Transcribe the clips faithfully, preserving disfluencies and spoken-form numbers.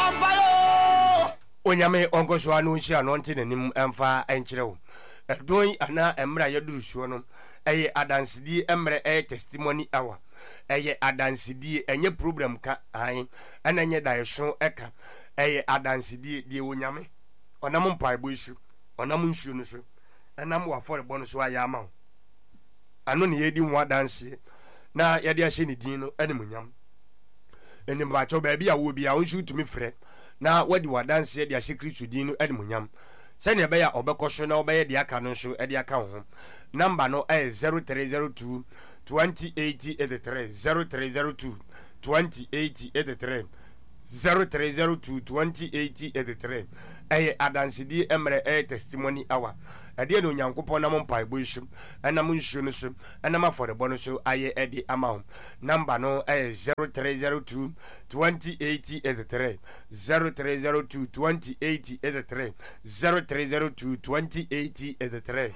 Onyame onko so anu nhyia no nte nanim emfa enkyerɛw don ana emra yaduru suo no eye adansidi emre eye testimony hour eye adansidi enye problem ka han ana enye daeso eka eye adansidi die onyame onam mpaibo isu onam nsuo no so enam wa for bo no so ayama ano ne yedi nwa danse na yede ahye ne din no ene munyam ene mba cho ba bia wo bia wonsu tumi frɛ na wadi wadanse de ahye Kristo din no ene munyam sene be ya obekoso na obe de aka no so de aka ho number no eh zero three zero two twenty eighty eighty-three zero three zero two twenty eighty eighty-three zero three zero two twenty eighty eighty-three eh adansidi emre eh testimony hour ade no nyankopon na mpa igbo isu ana mun nsuo no so ana mafọrebo no so aye edi ama number no eh zero three zero two twenty eighty eighty-three zero three zero two twenty eighty eighty-three zero three zero two twenty eighty eighty-three.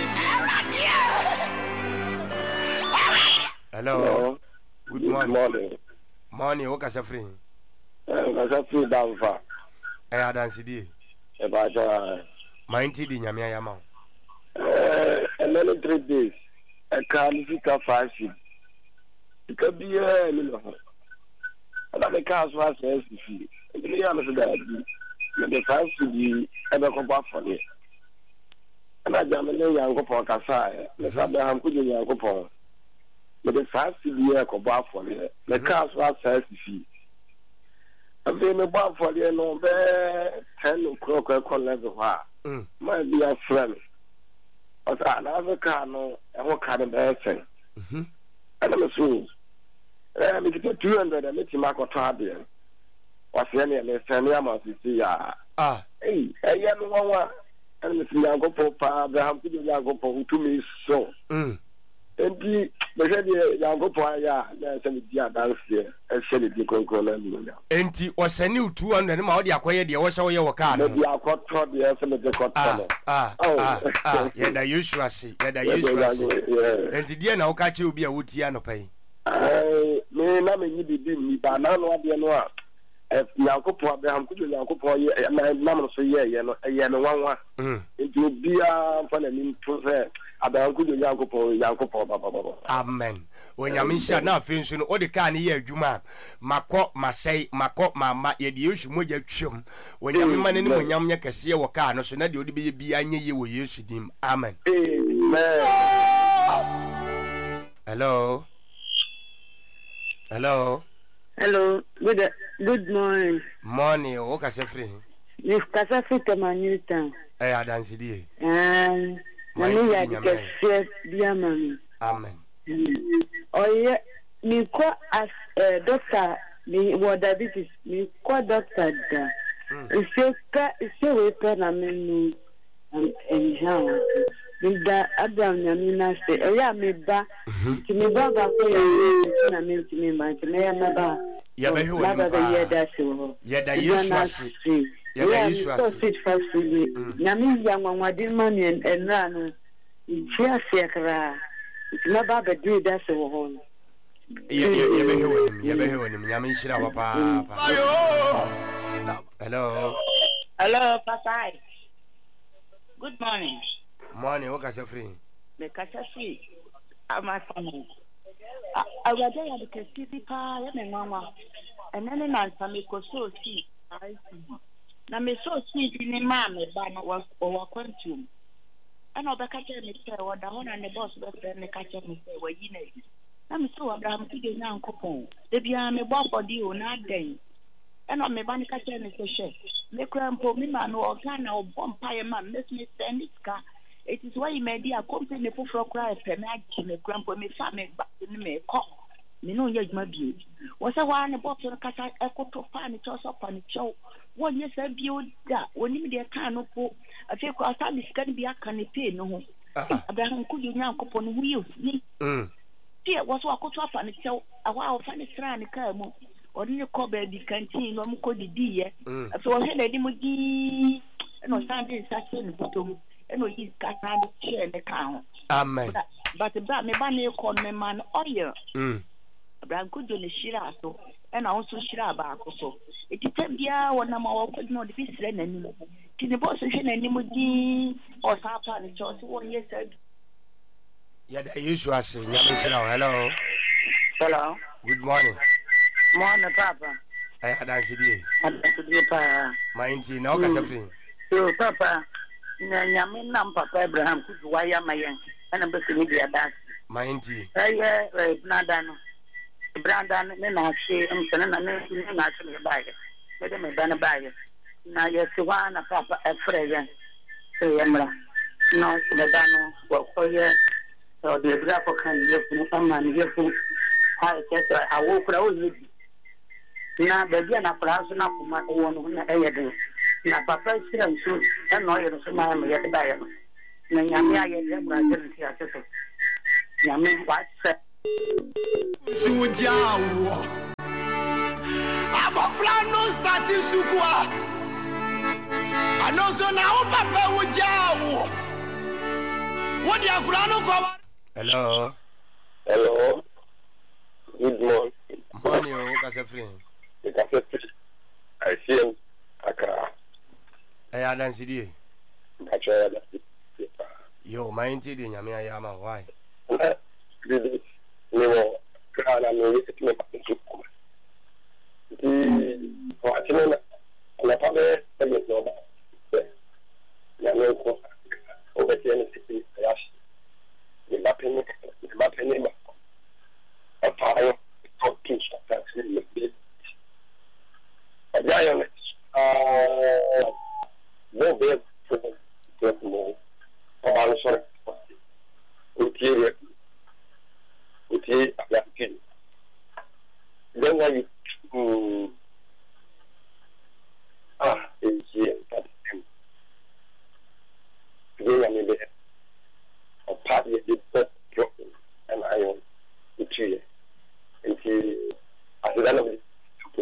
Hello. Hello. Good morning. Good morning. Morning, o ka free. Eh, ka free danfa. Eh adansidi. E ba ja. Mighty di nyame ayama. Eh, another three days. I can't see ka fashi. It could be a little. And I can't was as if you. You know so that the fashi be ever come back for it. And I jam le yan ko pon kasa. Le sabe ham ku je yan ko pon. But the fashi be e come back for it. The cars was as if you. Abe me ba for the no be ten o'clock e kon level ha. Mm. My dear friend. Ot another car no e ho car be sen. Mhm. Ana me so. Eh me get two hundred and me ma ko to ade. Was ye ne me sen ya ma si ya. Ah. Eh, eh ya no wa. Ana me si ya go pa Abraham ku ya go po to me so. Mm. Enti be se de ya go po ya na se me dia dance e se de di konkro na mi na. Enti o sani two hundred ma o de akoye de wo se wo ye wo car no. Me dia ko to de se me de ko to no. Ah ah ah ye da usual si ye da usual si. Enti die na wo ka kire obi a wo tia no pai. Eh me na me ni bibi ni ba na no ade no a eh Yankopon Abraham ku Yankopon ye na na so ye ye no ye no wanwa. Mm. Enti obi a fa na ni to se Abraham ku Yankopon Yankopon baba baba. Amen. Onyame hia na afi nso no o de ka ne ye adwuma makọ masai makọ mama ye de Yesu moja twem. Onyame ma ne ne onyam nya kese ye wo ka no so na de o de be ye bi anye ye wo Yesu dim. Amen. Amen. Hello. Hello. Hello. Good good morning. Morning. O ka se free. Ni ka se free to Newton. Eh adansidi. Eh. Mami ya kese bia mami. Amen. Oye mi ko as doctor mi wo diabetes mi ko doctor da. Ise ka ise we pe na menu en jaw. Binda Adam nyami na se eya me ba ti me ba ba ko ya na me ti me ma ti me ya na ba ya be ho ni pa ya da se ho ya da Yesu ase ya da Yesu ase so fit fasili nyami ya nwanwade ma ni enra no ti ase kra ti na ba be do da se ho ya ya be ho ni ya be ho ni nyami shira wa pa pa. Hello. Hello papa. Good morning. Morning, what is free? Me kasa free. Ama famo. Awade ya de kesi pa ya me nwanwa. Enene na nsa me ko so si. Na me so si di ni ma me ba no wa wa kwantum. Ana obeka che me se wa da ho na ne boss be se me ka che me se wa yi na yi. Na me so Abraham ti de Nyankopon. De bia me bo body o na den. Ana me ba ni ka che me se she. Me krampo mi ma no organa o bompa ye ma me me send it ka. It is why you may be a company for for cry penalty me grandpa me family back in me call me no yet my beauty was a one about to catch a coat of fan it was up on the show one yes I build that when you be a can of I feel I thought this can be a canopy no Abraham could you now upon wheels me dear was what coat off on the show a while funny strand the car or in your cupboard the canteen or could the dear so I had a limousine and was standing such in the bottom. And we got on the chair in the count. Amen. But the black me banny call me man oil. Hm. But I'm good on the shira so, and also shira back so. It is ten be bia wona ma wo ko no de bi sire nanim ti ne boss hwe nanim di o sa pa ne cho so wo yes ya da yesu ase nyame sira hello hello good morning morning papa ay adansi die adansi die pa mainti na o ka sefri yo papa na nyame nam papa Abraham kudu wa ya mayen ana be se ni dia da mainti ay eh nada no branda ne na se mtana na ne na se ne baage me de me bana baage na ye se wa na papa efreya se yamra no se da no wo ko ye so de bra ko kan ye fu ama ni ye fu ha ke ta awo kura o ni na be bia na kura so na kuma wo no na eye de na papa sira nso e no ye so ma me ye de baage na nyame aye de bra de ti aseso nyame wa se Sujawo Abofra no start sukua Anoso na o papa wujawo Wodi akura no ko hello hello good morning morning o ka sefri e ka sefri I see him aka ay adansi die ka choya da yo mainti di nyame ayama why Did no kana no yake tuna su kuma di wato na na pabe da no ba ya no ko o ba tiene si ya shi ni ba pene ni ba pene ba a paio to tu sta si le bit ya yo ah no be to mo o ala sore o tiere uti application then when you ah is here that him today I mean a party of the problem and I am the tree and he as the end of it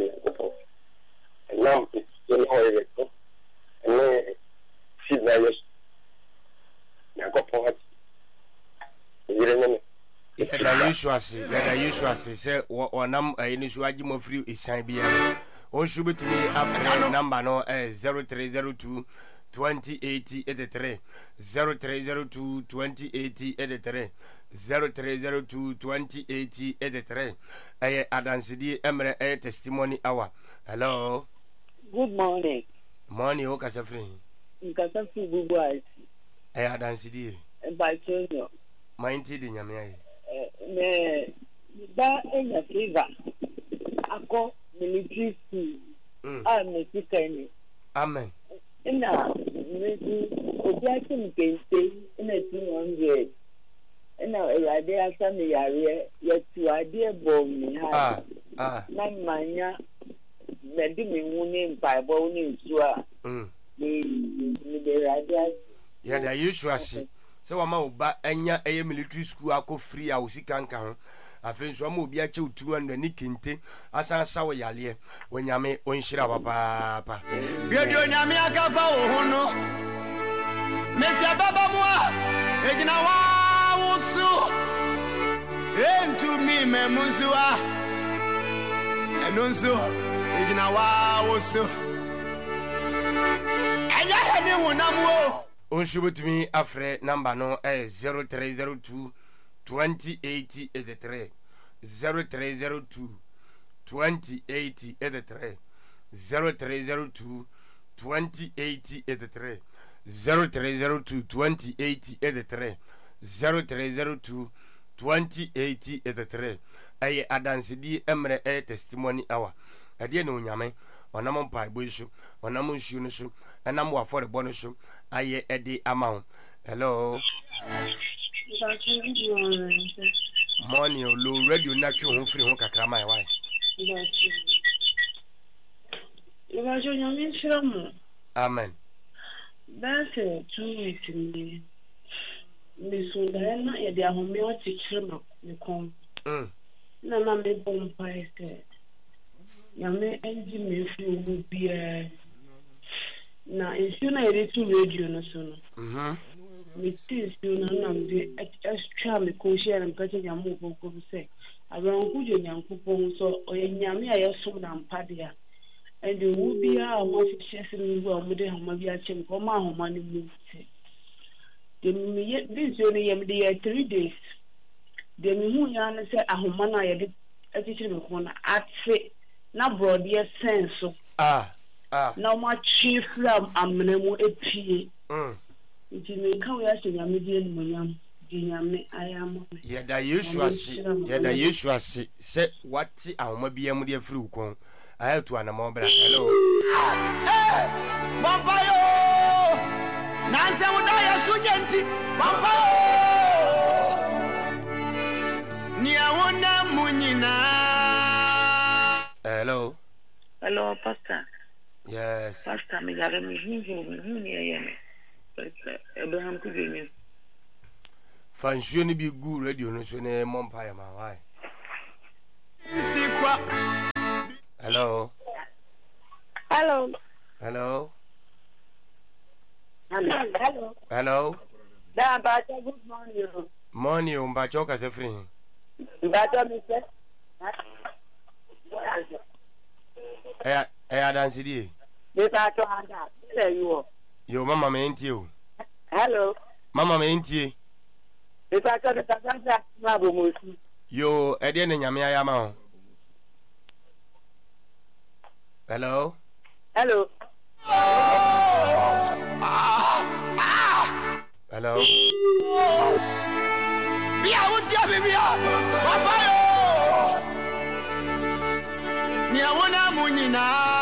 and now it's in oil and then see that yes I got point you remember yada yesu ase yada yesu ase se wonam ayini so agi mo free isan bia on shu betumi afre number no eh zero three zero two twenty eighty eighty-three zero three zero two twenty eighty eighty-three zero three zero two twenty eighty eighty-three eh adansidi emre eh testimony hour hello good morning morning o ka se free nkasa fi gugu ai eh adansidi e ba chonyo mainti di nyame ai me ba enya fever ako military school ah me sikani amen ina me obi akim kente ina two hundred ina erade asa me yare yetu ade bom ha ah ah na manya me di me wuni mpaibo ni nsu a mm ni ni de erade ya da yesu ase se wa ma oba enya eye military school ako free a osika nka ho afen so ma obi a che two hundred ni kente asan sawo yale wonyame onhira papa papa Biedo nyame akafa wo ho no Mesia baba mo a ejina wa wusu Entu mi memunsu a Enunsu ejina wa wusu Aya hene wonam wo on shubutumi afre number no eh zero three zero two twenty eighty eighty-three zero three zero two twenty eighty eighty-three zero three zero two twenty eighty eighty-three zero three zero two twenty eighty eighty-three zero three zero two twenty eighty eighty-three ay adansidi emre eh testimony hour ade na onyame onam mpa boisu onam nsuo no so enam wa for bo no so aye ede amount hello morning low radio na twe ho free ho kakra mai why Iba jo nyame shiramu amen that's two weeks ni mi so da na ye de ahome o tichirma ni kom mm na na me bom paiste nyame enji me fi obu bia na issue na ere tu radio no so no mhm mi ti issue na na me extra me ko share na pete nyame ko ko se abran ku je nyankopon so oye nyame ayesom na mpade a and the will be a one chasing well with the home of your chin for my home money moved. This only the three days. The moon said, a woman I did a teaching of one at say, now broad your sense of ah, ah, now my chief love and memo a P. mm. It may come as a median William. I am. Yet the usual see, yet the usual see, said what our mobile media through con. I have to an amount. Hello. Vampire! Nancy would die as soon as Vampire! Niawona Munina. Hello. Hello, Pastor. Yes. Pastor, me got me here. Abraham could be. Fancy be good radio, no sooner, Mompire, my wife. Hello. Hello. Hello. Hello. Hello. Da bata good morning. Morning, um, Bachoka is a friend. Bata mister. Eh, eh, dance it. They bata handa. There you are. Your mama meant you. Hello. Mama meant you. They bata the Tazanta Mabumusi. Yo, Edian and Yamia Yama. Hello. Hello. Hello. Bia wutia bibia. Vampire! Niawona Munina.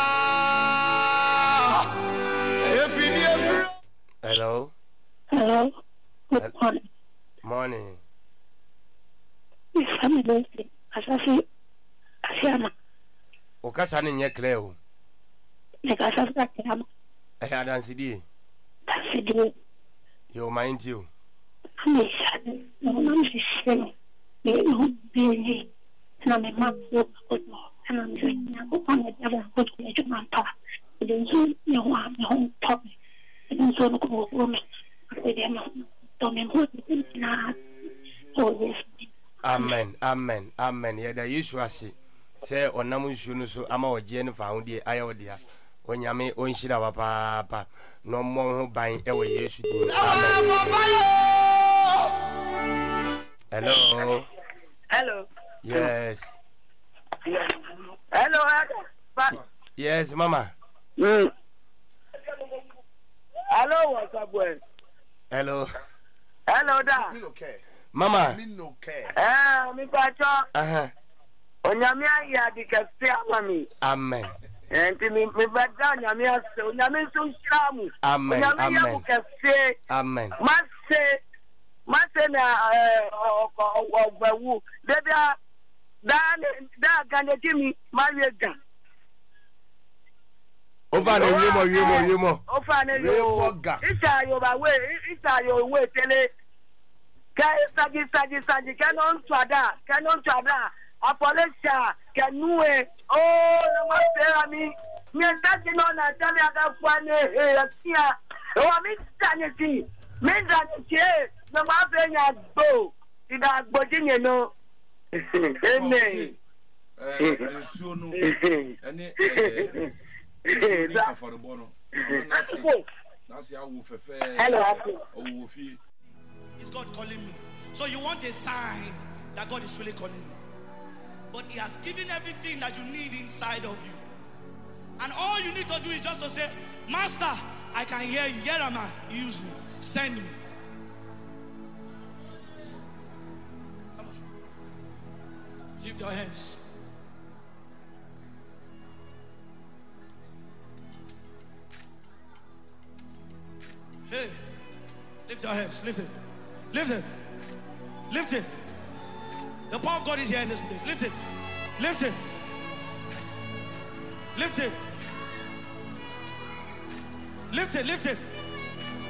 Efidi efiri. Hello. Hello. Good morning. Morning. Miss Family. Asasi. Asiama. Okasani nye Cleo. Nekasa Asiama. Eh, dance it. That's it. You mind you. I'm no one is saying, they don't be and I'm a man who good more, and I'm saying, I go on the devil good to my part. It is no one, the whole topic. It is so good woman. I don't put it in our always. Amen, amen, amen. Yeah, the usual see. Say, on Namushunu, so I'm our Jen found the Iodia. When Yami on Shida Papa, no more buying away. Yes, you do. Hello. Hello. Yes. Hello. Yes, Mama. Mm. Hello, what's up, boy? Hello. Hello, da. Mama. Eh, mi pacho. Uh-huh. Onyamia ya dikastia mami. Amen. Enti mi mi bada onyamia se onyamia so shiramu. Amen. Onyamia Amen. bukase. Amen. Mase mase na eh ogbawu. Debia da da ganeti mi mariega. Over the yumo yumo yumo. Over the yumo. Isa yo ba we, isa yo we tele. Ka sagi sagi sagi kanon twada, kanon twada. Apolesha kanue. Oh, no matter me. Me ndati no na tele akafane eh akia. O mi taneti. Me ndati eh no ma fe nya gbo. Ida gboji ni no. Amen. Eh, so no. Ani eh Hello. Is God calling me? So you want a sign that God is really calling you. But He has given everything that you need inside of you. And all you need to do is just to say, Master, I can hear you. Here am I. Use me. Send me. Come on. Lift your hands. Hey, lift your hands, lift it, lift it, lift it. The power of God is here in this place. Lift it, lift it, lift it, lift it, lift it.